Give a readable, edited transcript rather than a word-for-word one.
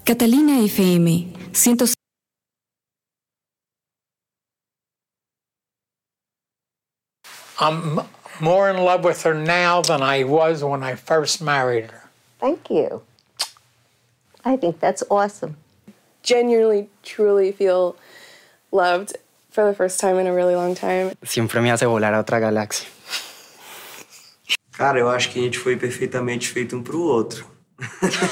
Catalina FM 100. I'm more in love with her now than I was when I first married her. Thank you. I think that's awesome. Genuinely, truly feel loved for the first time in a really long time. Siempre me hace volar a otra galaxia. Cara, eu acho que a gente foi perfeitamente feito um pro outro.